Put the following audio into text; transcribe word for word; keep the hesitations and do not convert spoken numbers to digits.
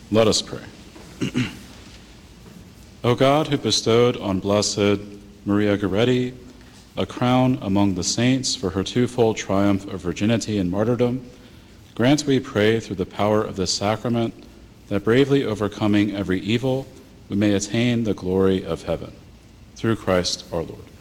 Let us pray. O God, who bestowed on Blessed Maria Goretti a crown among the saints for her twofold triumph of virginity and martyrdom, grant, we pray, through the power of this sacrament, that bravely overcoming every evil, we may attain the glory of heaven. Through Christ our Lord.